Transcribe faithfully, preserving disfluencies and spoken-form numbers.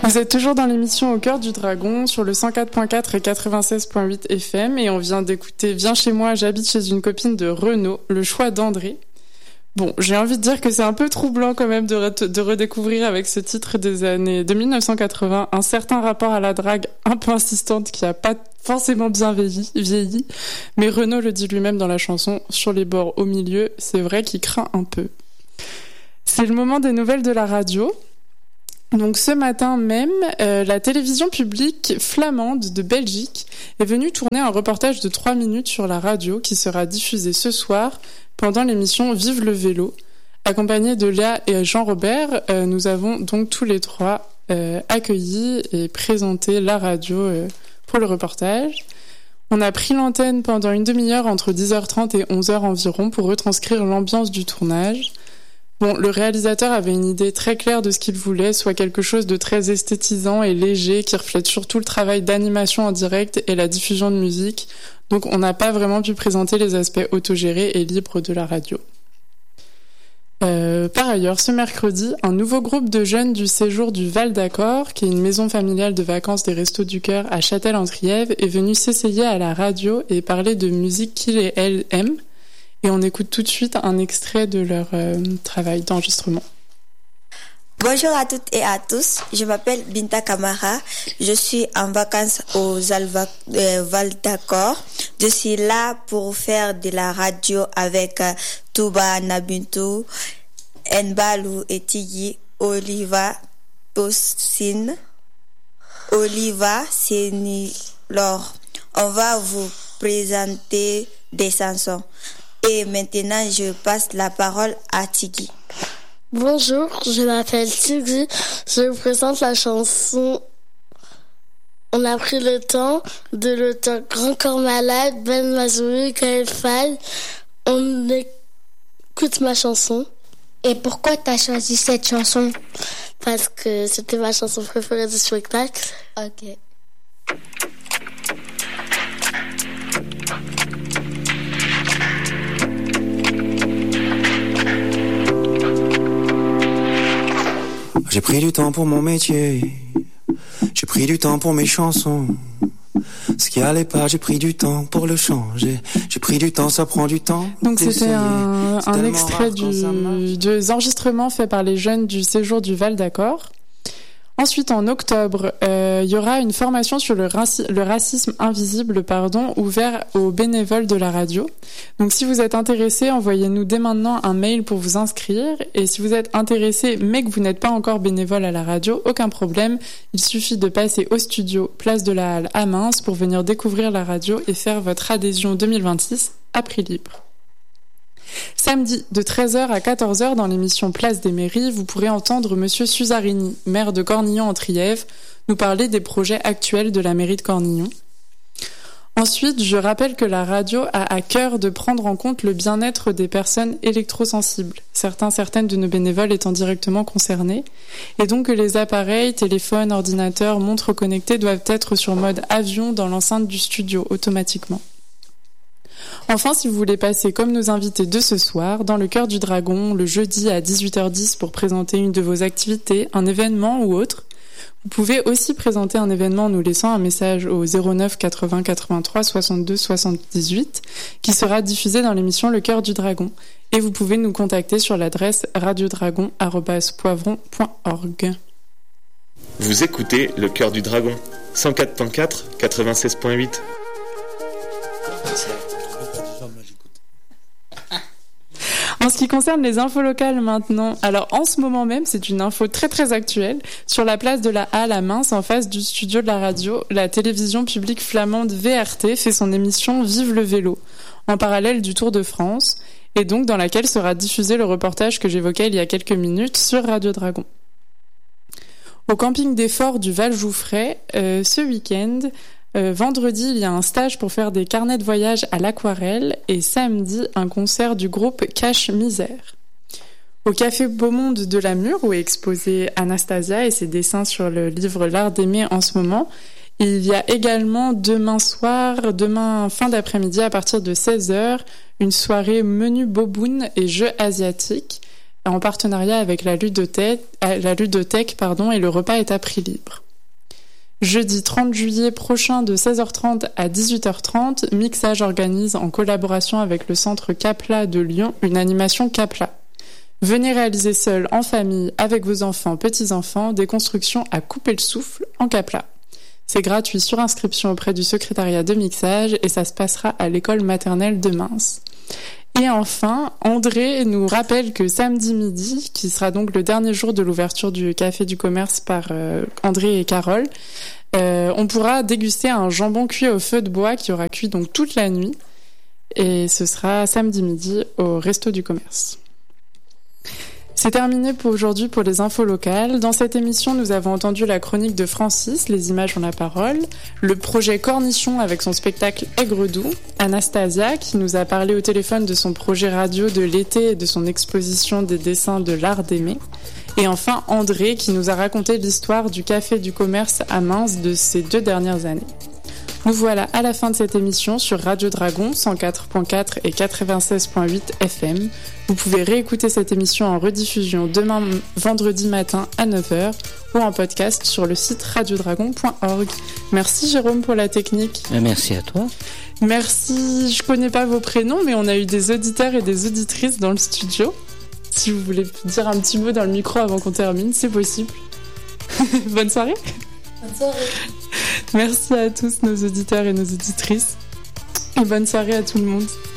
Vous êtes toujours dans l'émission Au cœur du dragon sur le cent quatre point quatre et quatre-vingt-seize point huit F M et on vient d'écouter Viens chez moi, j'habite chez une copine de Renaud, le choix d'André. Bon, j'ai envie de dire que c'est un peu troublant quand même de, re- de redécouvrir avec ce titre des années de dix-neuf cent quatre-vingts un certain rapport à la drague un peu insistante qui a pas forcément bien vieilli, vieilli. Mais Renaud le dit lui-même dans la chanson, sur les bords au milieu, c'est vrai qu'il craint un peu. C'est le moment des nouvelles de la radio. Donc ce matin même, euh, la télévision publique flamande de Belgique est venue tourner un reportage de trois minutes sur la radio qui sera diffusé ce soir pendant l'émission Vive le vélo. Accompagnés de Léa et Jean-Robert, euh, nous avons donc tous les trois euh, accueilli et présenté la radio euh, pour le reportage. On a pris l'antenne pendant une demi-heure entre dix heures trente et onze heures environ pour retranscrire l'ambiance du tournage. Bon, le réalisateur avait une idée très claire de ce qu'il voulait, soit quelque chose de très esthétisant et léger, qui reflète surtout le travail d'animation en direct et la diffusion de musique. Donc on n'a pas vraiment pu présenter les aspects autogérés et libres de la radio. Euh, par ailleurs, ce mercredi, un nouveau groupe de jeunes du séjour du Val d'Accord, qui est une maison familiale de vacances des Restos du Cœur à Châtel-en-Trièves, est venu s'essayer à la radio et parler de musique qu'ils et elles aiment. Et on écoute tout de suite un extrait de leur euh, travail d'enregistrement. Bonjour à toutes et à tous, je m'appelle Binta Kamara, je suis en vacances au Alva, euh, Val d'Accord. Je suis là pour faire de la radio avec euh, Touba Nabintou, Nbalou et Tigui, Oliva Postine, Oliva Sénilor. On va vous présenter des chansons. Et maintenant, je passe la parole à Tigui. Bonjour, je m'appelle Tigui. Je vous présente la chanson On a pris le temps de l'auteur Grand Corps Malade, Ben Mazoui, Gaël Faye. On écoute ma chanson. Et pourquoi t'as choisi cette chanson? Parce que c'était ma chanson préférée du spectacle. Ok. J'ai pris du temps pour mon métier, j'ai pris du temps pour mes chansons. Ce qui allait pas, j'ai pris du temps pour le changer. J'ai pris du temps, ça prend du temps. Donc c'était un, un extrait du, des enregistrements faits par les jeunes du séjour du Val d'Accord. Ensuite, en octobre, euh, il y aura une formation sur le, raci- le racisme invisible, pardon, ouvert aux bénévoles de la radio. Donc, si vous êtes intéressé, envoyez-nous dès maintenant un mail pour vous inscrire. Et si vous êtes intéressé, mais que vous n'êtes pas encore bénévole à la radio, aucun problème. Il suffit de passer au studio Place de la Halle à Mins pour venir découvrir la radio et faire votre adhésion deux mille vingt-six à prix libre. Samedi, de treize heures à quatorze heures, dans l'émission Place des Mairies, vous pourrez entendre Monsieur Suzarini, maire de Cornillon-en-Trièves, nous parler des projets actuels de la mairie de Cornillon. Ensuite, je rappelle que la radio a à cœur de prendre en compte le bien-être des personnes électrosensibles, certains, certaines de nos bénévoles étant directement concernés, et donc que les appareils, téléphones, ordinateurs, montres connectées doivent être sur mode avion dans l'enceinte du studio automatiquement. Enfin, si vous voulez passer comme nos invités de ce soir, dans le cœur du dragon, le jeudi à dix-huit heures dix pour présenter une de vos activités, un événement ou autre, vous pouvez aussi présenter un événement en nous laissant un message au zéro neuf quatre-vingts quatre-vingt-trois soixante-deux soixante-dix-huit qui sera diffusé dans l'émission Le Cœur du Dragon. Et vous pouvez nous contacter sur l'adresse radiodragon arobase poivron point org. Vous écoutez Le Cœur du Dragon, cent quatre point quatre, quatre-vingt-seize point huit. En ce qui concerne les infos locales maintenant, alors en ce moment même, c'est une info très très actuelle. Sur la place de la Halle à Mins, en face du studio de la radio, la télévision publique flamande V R T fait son émission Vive le vélo, en parallèle du Tour de France, et donc dans laquelle sera diffusé le reportage que j'évoquais il y a quelques minutes sur Radio Dragon. Au camping des Forts du Val-Jouffray, euh, ce week-end, Euh, vendredi, il y a un stage pour faire des carnets de voyage à l'aquarelle et samedi, un concert du groupe Cache Misère. Au Café Beaumonde de la Mure, où est exposée Anastasia et ses dessins sur le livre L'Art d'aimer en ce moment, il y a également demain soir, demain fin d'après-midi à partir de seize heures, une soirée menu boboon et jeux asiatiques en partenariat avec la ludothèque, la ludothèque pardon, et le repas est à prix libre. Jeudi trente juillet prochain de seize heures trente à dix-huit heures trente, Mixage organise en collaboration avec le centre Capla de Lyon une animation Capla. Venez réaliser seul, en famille, avec vos enfants, petits-enfants, des constructions à couper le souffle en Capla. C'est gratuit sur inscription auprès du secrétariat de Mixage et ça se passera à l'école maternelle de Mins. Et enfin, André nous rappelle que samedi midi, qui sera donc le dernier jour de l'ouverture du Café du Commerce par euh, André et Carole, euh, on pourra déguster un jambon cuit au feu de bois qui aura cuit donc toute la nuit. Et ce sera samedi midi au Resto du Commerce. C'est terminé pour aujourd'hui pour les infos locales. Dans cette émission, nous avons entendu la chronique de Francis, les images ont la parole, le projet Cornichon avec son spectacle Aigre-Doux, Anastasia qui nous a parlé au téléphone de son projet radio de l'été et de son exposition des dessins de l'art d'aimer. Et enfin André qui nous a raconté l'histoire du Café du Commerce à Mins de ces deux dernières années. Nous voilà à la fin de cette émission sur Radio Dragon cent quatre virgule quatre et quatre-vingt-seize virgule huit F M. Vous pouvez réécouter cette émission en rediffusion demain vendredi matin à neuf heures ou en podcast sur le site radio dragon point org. Merci Jérôme pour la technique. Merci à toi. Merci, je connais pas vos prénoms mais on a eu des auditeurs et des auditrices dans le studio. Si vous voulez dire un petit mot dans le micro avant qu'on termine, c'est possible. Bonne soirée. Bonne soirée. Merci à tous nos auditeurs et nos auditrices. Et bonne soirée à tout le monde.